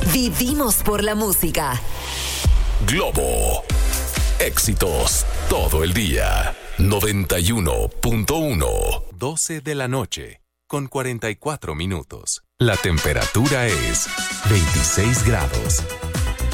Vivimos por la música. Globo. Éxitos todo el día. 91.1. 12 de la noche, con 44 minutos. La temperatura es 26 grados.